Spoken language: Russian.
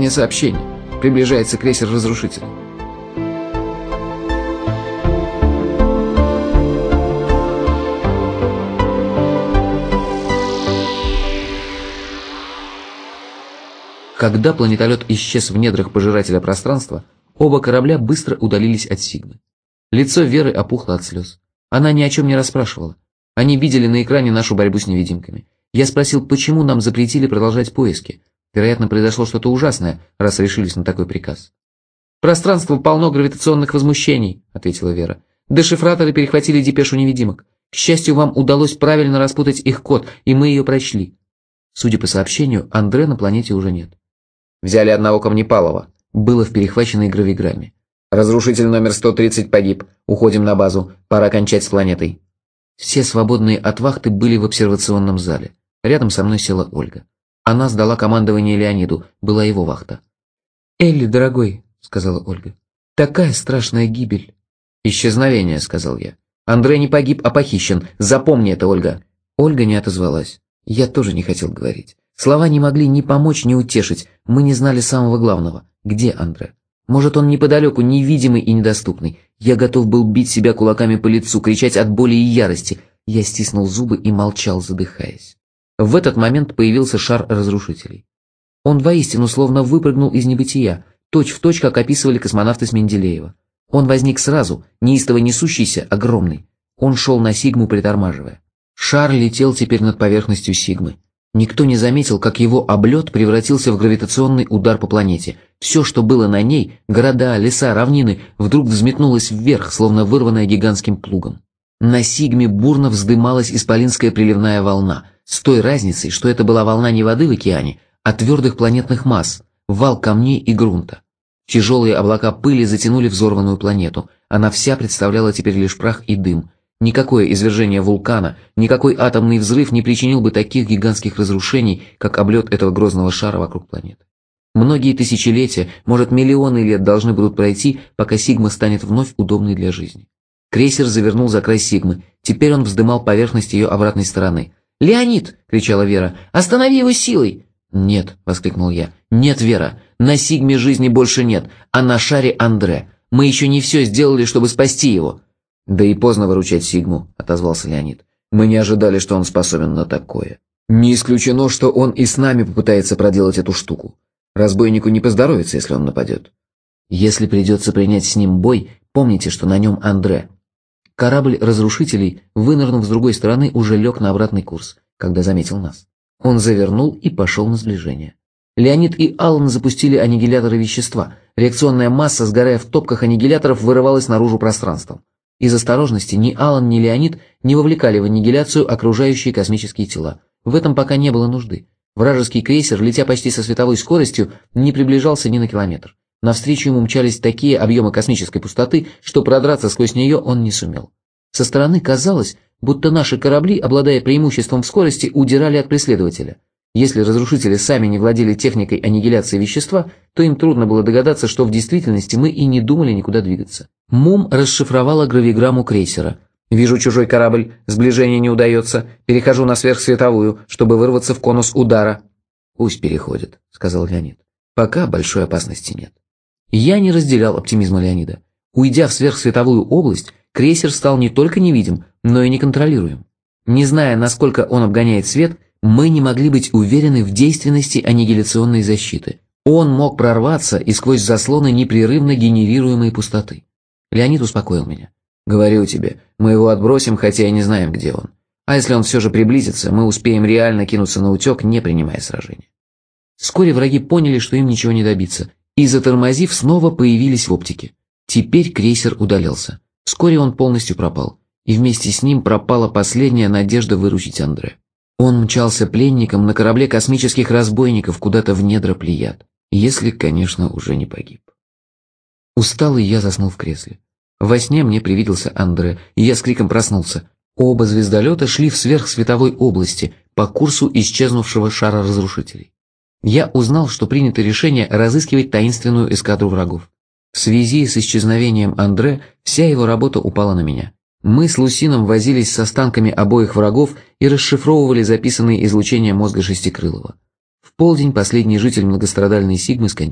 Последнее сообщение. Приближается крейсер-разрушитель. Когда планетолет исчез в недрах пожирателя пространства, оба корабля быстро удалились от Сигмы. Лицо Веры опухло от слез. Она ни о чем не расспрашивала. Они видели на экране нашу борьбу с невидимками. Я спросил, почему нам запретили продолжать поиски. Вероятно, произошло что-то ужасное, раз решились на такой приказ. «Пространство полно гравитационных возмущений», — ответила Вера. «Дешифраторы перехватили депешу невидимок. К счастью, вам удалось правильно распутать их код, и мы ее прочли». Судя по сообщению, Андре на планете уже нет. «Взяли одного Камнепалова», — было в перехваченной гравиграмме. «Разрушитель номер 130 погиб. Уходим на базу. Пора кончать с планетой». Все свободные от вахты были в обсервационном зале. Рядом со мной села Ольга. Она сдала командование Леониду, была его вахта. «Элли, дорогой», — сказала Ольга, — «такая страшная гибель». «Исчезновение», — сказал я. «Андре не погиб, а похищен. Запомни это, Ольга». Ольга не отозвалась. Я тоже не хотел говорить. Слова не могли ни помочь, ни утешить. Мы не знали самого главного. Где Андре? Может, он неподалеку, невидимый и недоступный. Я готов был бить себя кулаками по лицу, кричать от боли и ярости. Я стиснул зубы и молчал, задыхаясь. В этот момент появился шар разрушителей. Он воистину словно выпрыгнул из небытия, точь-в-точь, как описывали космонавты с Менделеева. Он возник сразу, неистово несущийся, огромный. Он шел на Сигму, притормаживая. Шар летел теперь над поверхностью Сигмы. Никто не заметил, как его облет превратился в гравитационный удар по планете. Все, что было на ней, города, леса, равнины, вдруг взметнулось вверх, словно вырванное гигантским плугом. На Сигме бурно вздымалась исполинская приливная волна, с той разницей, что это была волна не воды в океане, а твердых планетных масс, вал камней и грунта. Тяжелые облака пыли затянули взорванную планету, она вся представляла теперь лишь прах и дым. Никакое извержение вулкана, никакой атомный взрыв не причинил бы таких гигантских разрушений, как облет этого грозного шара вокруг планеты. Многие тысячелетия, может миллионы лет должны будут пройти, пока Сигма станет вновь удобной для жизни. Крейсер завернул за край Сигмы, теперь он вздымал поверхность ее обратной стороны. «Леонид!» — кричала Вера. «Останови его силой!» «Нет!» — воскликнул я. «Нет, Вера! На Сигме жизни больше нет, а на шаре Андре. Мы еще не все сделали, чтобы спасти его!» «Да и поздно выручать Сигму», — отозвался Леонид. «Мы не ожидали, что он способен на такое. Не исключено, что он и с нами попытается проделать эту штуку. Разбойнику не поздоровится, если он нападет». «Если придется принять с ним бой, помните, что на нем Андре». Корабль разрушителей, вынырнув с другой стороны, уже лег на обратный курс, когда заметил нас. Он завернул и пошел на сближение. Леонид и Аллан запустили аннигиляторы вещества. Реакционная масса, сгорая в топках аннигиляторов, вырывалась наружу пространством. Из осторожности ни Аллан, ни Леонид не вовлекали в аннигиляцию окружающие космические тела. В этом пока не было нужды. Вражеский крейсер, летя почти со световой скоростью, не приближался ни на километр. Навстречу ему мчались такие объемы космической пустоты, что продраться сквозь нее он не сумел. Со стороны казалось, будто наши корабли, обладая преимуществом в скорости, удирали от преследователя. Если разрушители сами не владели техникой аннигиляции вещества, то им трудно было догадаться, что в действительности мы и не думали никуда двигаться. Мум расшифровала гравиграмму крейсера. «Вижу чужой корабль, сближение не удается, перехожу на сверхсветовую, чтобы вырваться в конус удара». «Пусть переходит», — сказал Леонид. «Пока большой опасности нет». Я не разделял оптимизма Леонида. Уйдя в сверхсветовую область, крейсер стал не только невидим, но и неконтролируем. Не зная, насколько он обгоняет свет, мы не могли быть уверены в действенности аннигиляционной защиты. Он мог прорваться и сквозь заслоны непрерывно генерируемой пустоты. Леонид успокоил меня. «Говорю тебе, мы его отбросим, хотя и не знаем, где он. А если он все же приблизится, мы успеем реально кинуться на утек, не принимая сражения». Вскоре враги поняли, что им ничего не добиться, и, затормозив, снова появились в оптике. Теперь крейсер удалялся. Вскоре он полностью пропал, и вместе с ним пропала последняя надежда выручить Андре. Он мчался пленником на корабле космических разбойников куда-то в недра Плеяд, если, конечно, уже не погиб. Усталый я заснул в кресле. Во сне мне привиделся Андре, и я с криком проснулся. Оба звездолета шли в сверхсветовой области по курсу исчезнувшего шара разрушителей. Я узнал, что принято решение разыскивать таинственную эскадру врагов. В связи с исчезновением Андре вся его работа упала на меня. Мы с Лусином возились с останками обоих врагов и расшифровывали записанные излучения мозга Шестикрылова. В полдень последний житель многострадальной Сигмы скончался.